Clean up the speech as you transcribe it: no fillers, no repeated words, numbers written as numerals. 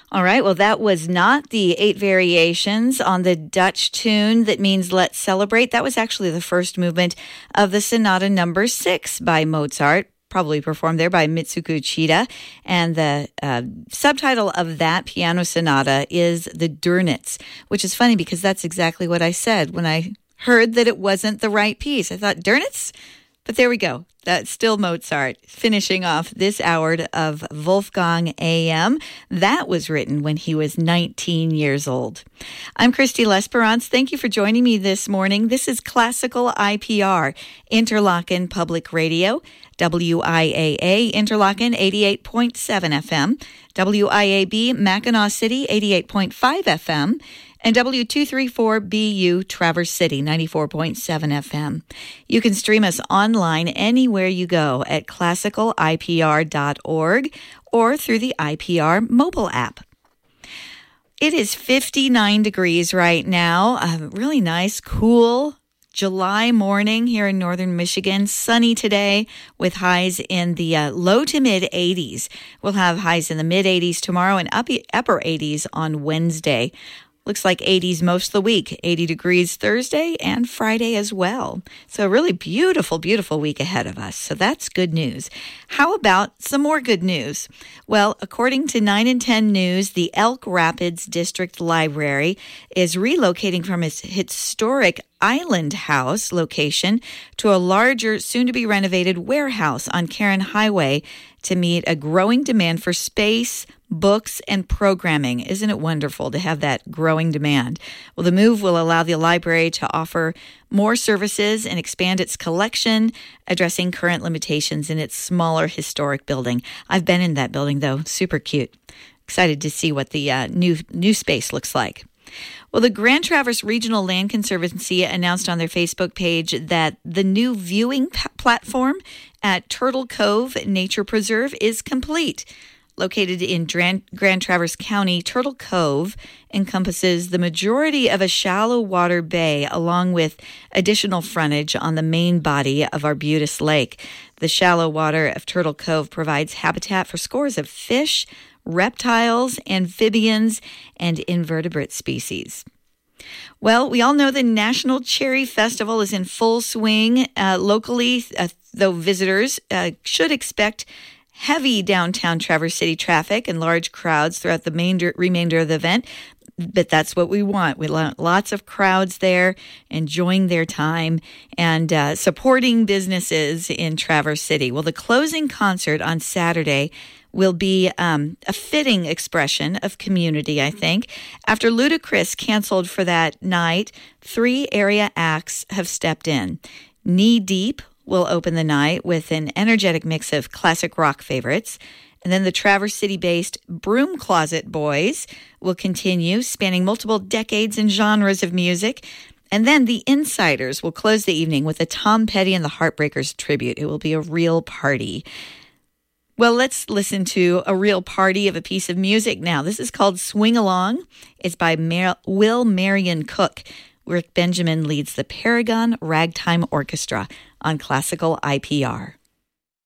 All right, well, that was not the 8 variations on the Dutch tune that means let's celebrate. That was actually the first movement of the Sonata number 6 by Mozart, probably performed there by Mitsuko Uchida. And the subtitle of that piano sonata is the Dürnitz, which is funny because that's exactly what I said when I heard that it wasn't the right piece. I thought, Dürnitz? But there we go. That's still Mozart, finishing off this hour of Wolfgang AM. That was written when he was 19 years old. I'm Christy Lesperance. Thank you for joining me this morning. This is Classical IPR, Interlochen Public Radio, WIAA Interlochen 88.7 FM, WIAB Mackinac City 88.5 FM, and W234BU Traverse City 94.7 FM. You can stream us online anywhere you go at classicalipr.org or through the IPR mobile app. It is 59 degrees right now. A really nice, cool July morning here in northern Michigan. Sunny today with highs in the low to mid 80s. We'll have highs in the mid 80s tomorrow and upper 80s on Wednesday. Looks like 80s most of the week, 80 degrees Thursday and Friday as well. So a really beautiful, beautiful week ahead of us. So that's good news. How about some more good news? Well, according to 9 and 10 News, the Elk Rapids District Library is relocating from its historic Island House location to a larger, soon-to-be renovated warehouse on Caron Highway to meet a growing demand for space, books, and programming. Isn't it wonderful to have that growing demand? Well, the move will allow the library to offer more services and expand its collection, addressing current limitations in its smaller historic building. I've been in that building, though. Super cute. Excited to see what the new space looks like. Well, the Grand Traverse Regional Land Conservancy announced on their Facebook page that the new viewing platform at Turtle Cove Nature Preserve is complete. Located in Grand Traverse County, Turtle Cove encompasses the majority of a shallow water bay along with additional frontage on the main body of Arbutus Lake. The shallow water of Turtle Cove provides habitat for scores of fish, reptiles, amphibians, and invertebrate species. Well, we all know the National Cherry Festival is in full swing locally, though visitors should expect heavy downtown Traverse City traffic and large crowds throughout the remainder of the event. But that's what we want. We want lots of crowds there enjoying their time and supporting businesses in Traverse City. Well, the closing concert on Saturday will be a fitting expression of community, I think. After Ludacris canceled for that night, 3 area acts have stepped in. Knee Deep will open the night with an energetic mix of classic rock favorites. And then the Traverse City-based Broom Closet Boys will continue, spanning multiple decades and genres of music. And then the Insiders will close the evening with a Tom Petty and the Heartbreakers tribute. It will be a real party. Well, let's listen to a real party of a piece of music now. This is called Swing Along. It's by Will Marion Cook. Rick Benjamin leads the Paragon Ragtime Orchestra on Classical IPR.